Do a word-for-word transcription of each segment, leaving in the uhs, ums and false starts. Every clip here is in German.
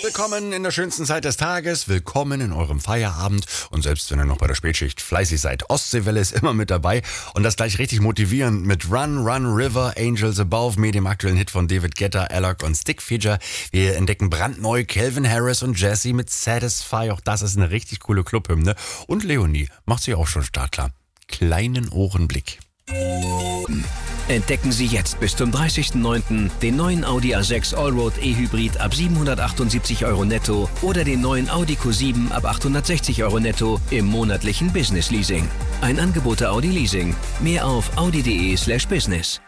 Willkommen in der schönsten Zeit des Tages, willkommen in eurem Feierabend und selbst wenn ihr noch bei der Spätschicht fleißig seid, Ostseewelle ist immer mit dabei und das gleich richtig motivierend mit Run, Run, River, Angels Above Me, dem aktuellen Hit von David Guetta, Alok und Stick Feature. Wir entdecken brandneu Calvin Harris und Jessie mit Satisfy, auch das ist eine richtig coole Clubhymne und Leonie macht sich auch schon startklar. Kleinen Ohrenblick. Entdecken Sie jetzt bis zum dreißigsten neunten den neuen Audi A sechs Allroad E-Hybrid ab siebenhundertachtundsiebzig Euro netto oder den neuen Audi Q sieben ab achthundertsechzig Euro netto im monatlichen Business Leasing. Ein Angebot der Audi Leasing. Mehr auf audi.de slash business.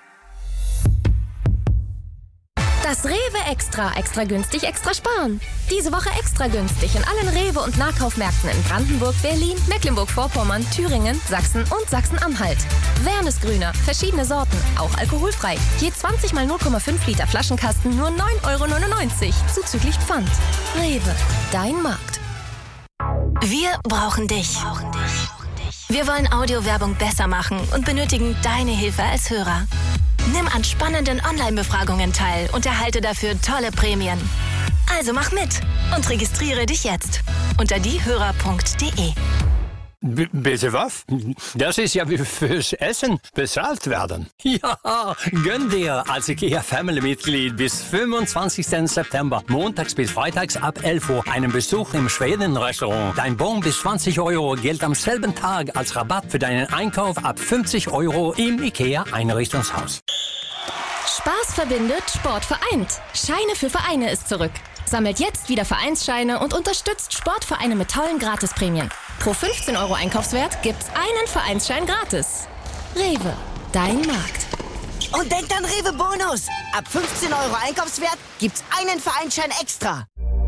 Das Rewe Extra. Extra günstig, extra sparen. Diese Woche extra günstig in allen Rewe- und Nahkaufmärkten in Brandenburg, Berlin, Mecklenburg-Vorpommern, Thüringen, Sachsen und Sachsen-Anhalt. Wernesgrüner, verschiedene Sorten, auch alkoholfrei. Je zwanzig mal null Komma fünf Liter Flaschenkasten nur neun Euro neunundneunzig, zuzüglich Pfand. Rewe, dein Markt. Wir brauchen dich. Wir wollen Audiowerbung besser machen und benötigen deine Hilfe als Hörer. Nimm an spannenden Online-Befragungen teil und erhalte dafür tolle Prämien. Also mach mit und registriere dich jetzt unter diehörer punkt de. B- bitte was? Das ist ja wie fürs Essen bezahlt werden. Ja, gönn dir als IKEA-Family-Mitglied bis fünfundzwanzigsten September montags bis freitags ab elf Uhr einen Besuch im Schweden-Restaurant. Dein Bon bis zwanzig Euro gilt am selben Tag als Rabatt für deinen Einkauf ab fünfzig Euro im IKEA-Einrichtungshaus. Spaß verbindet, Sport vereint. Scheine für Vereine ist zurück. Sammelt jetzt wieder Vereinsscheine und unterstützt Sportvereine mit tollen Gratisprämien. Pro fünfzehn Euro Einkaufswert gibt's einen Vereinsschein gratis. Rewe, dein Markt. Und denkt an Rewe Bonus. Ab fünfzehn Euro Einkaufswert gibt's einen Vereinsschein extra.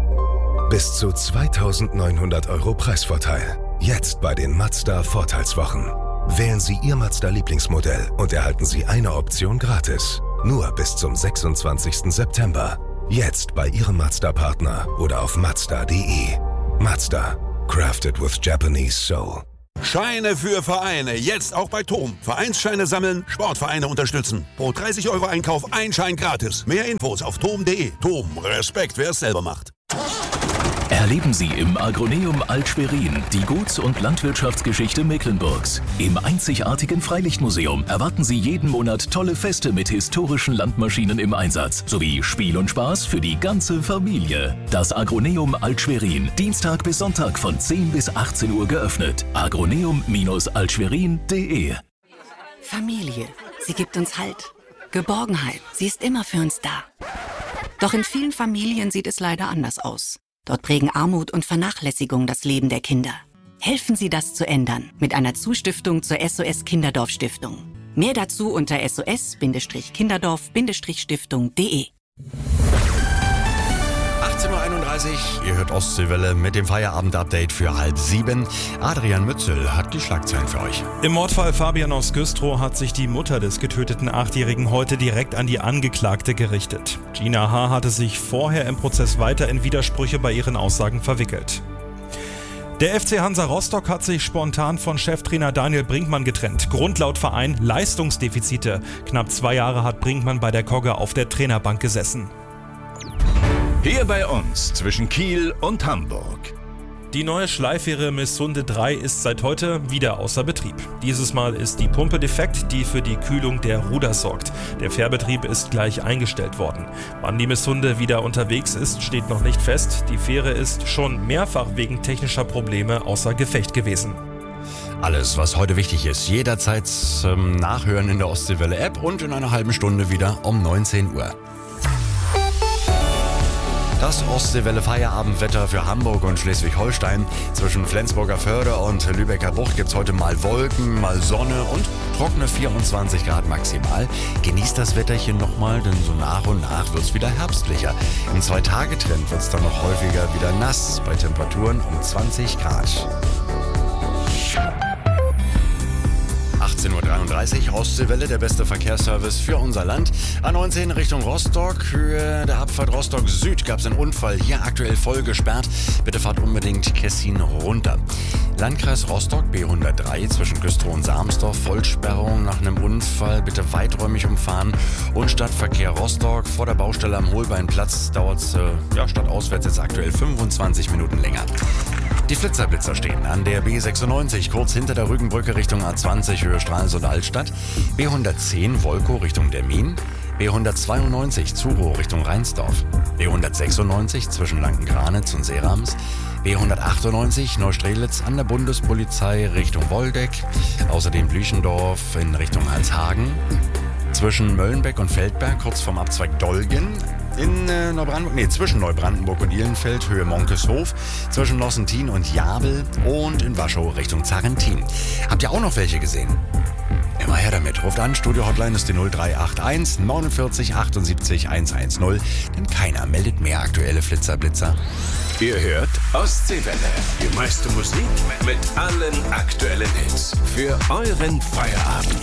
Bis zu zweitausendneunhundert Euro Preisvorteil. Jetzt bei den Mazda Vorteilswochen. Wählen Sie Ihr Mazda-Lieblingsmodell und erhalten Sie eine Option gratis. Nur bis zum sechsundzwanzigsten September. Jetzt bei Ihrem Mazda-Partner oder auf mazda punkt de. Mazda. Crafted with Japanese Soul. Scheine für Vereine. Jetzt auch bei Tom. Vereinsscheine sammeln, Sportvereine unterstützen. Pro dreißig Euro Einkauf ein Schein gratis. Mehr Infos auf tom punkt de. Tom. Respekt, wer es selber macht. Erleben Sie im Agroneum Alt-Schwerin die Guts- und Landwirtschaftsgeschichte Mecklenburgs. Im einzigartigen Freilichtmuseum erwarten Sie jeden Monat tolle Feste mit historischen Landmaschinen im Einsatz, sowie Spiel und Spaß für die ganze Familie. Das Agroneum Alt-Schwerin, Dienstag bis Sonntag von zehn bis achtzehn Uhr geöffnet. agroneum altschwerin punkt de. Familie, sie gibt uns Halt. Geborgenheit, sie ist immer für uns da. Doch in vielen Familien sieht es leider anders aus. Dort prägen Armut und Vernachlässigung das Leben der Kinder. Helfen Sie, das zu ändern mit einer Zustiftung zur S O S Kinderdorf Stiftung. Mehr dazu unter S O S Kinderdorf Stiftung punkt de. achtzehn Uhr einunddreißig, ihr hört Ostseewelle mit dem Feierabend-Update für halb sieben. Adrian Mützel hat die Schlagzeilen für euch. Im Mordfall Fabian aus Güstrow hat sich die Mutter des getöteten Achtjährigen heute direkt an die Angeklagte gerichtet. Gina H. hatte sich vorher im Prozess weiter in Widersprüche bei ihren Aussagen verwickelt. Der F C Hansa Rostock hat sich spontan von Cheftrainer Daniel Brinkmann getrennt. Grund laut Verein Leistungsdefizite. Knapp zwei Jahre hat Brinkmann bei der Kogge auf der Trainerbank gesessen. Hier bei uns zwischen Kiel und Hamburg. Die neue Schleifähre Missunde drei ist seit heute wieder außer Betrieb. Dieses Mal ist die Pumpe defekt, die für die Kühlung der Ruder sorgt. Der Fährbetrieb ist gleich eingestellt worden. Wann die Missunde wieder unterwegs ist, steht noch nicht fest. Die Fähre ist schon mehrfach wegen technischer Probleme außer Gefecht gewesen. Alles, was heute wichtig ist, jederzeit zum Nachhören in der Ostseewelle-App und in einer halben Stunde wieder um neunzehn Uhr. Das Ostseewelle-Feierabendwetter für Hamburg und Schleswig-Holstein. Zwischen Flensburger Förde und Lübecker Bucht gibt es heute mal Wolken, mal Sonne und trockene vierundzwanzig Grad maximal. Genießt das Wetterchen nochmal, denn so nach und nach wird es wieder herbstlicher. Im Zwei-Tage-Trend wird es dann noch häufiger wieder nass, bei Temperaturen um zwanzig Grad. achtzehn Uhr dreiunddreißig, Ostseewelle, der beste Verkehrsservice für unser Land. A neunzehn Richtung Rostock, Höhe der Abfahrt Rostock Süd gab es einen Unfall, hier aktuell voll gesperrt. Bitte fahrt unbedingt Kessin runter. Landkreis Rostock, B hundertdrei, zwischen Güstrow und Sarmsdorf, Vollsperrung nach einem Unfall, bitte weiträumig umfahren. Und Stadtverkehr Rostock, vor der Baustelle am Holbeinplatz dauert es äh, ja, stadtauswärts jetzt aktuell fünfundzwanzig Minuten länger. Die Flitzerblitzer stehen an der B sechsundneunzig, kurz hinter der Rügenbrücke Richtung A zwanzig, Höhe Stralsund Altstadt. B hundertzehn, Wolkow Richtung Dermin. B hundertzweiundneunzig, Zurow Richtung Rheinsdorf. B hundertsechsundneunzig, zwischen Lanken-Granitz und Seerams. B hundertachtundneunzig, Neustrelitz an der Bundespolizei Richtung Woldeck. Außerdem Blüchendorf in Richtung Halshagen. Zwischen Möllenbeck und Feldberg, kurz vorm Abzweig Dolgen. In äh, Neubrandenburg, nee, zwischen Neubrandenburg und Ihlenfeld, Höhe Monkeshof, zwischen Nossentin und Jabel und in Waschow Richtung Zarentin. Habt ihr auch noch welche gesehen? Immer her damit. Ruft an, Studio-Hotline ist die null drei acht eins neunundvierzig achtundsiebzig hundertzehn, denn keiner meldet mehr aktuelle Flitzerblitzer. Ihr hört Ostseewelle. Die meiste Musik mit allen aktuellen Hits. Für euren Feierabend.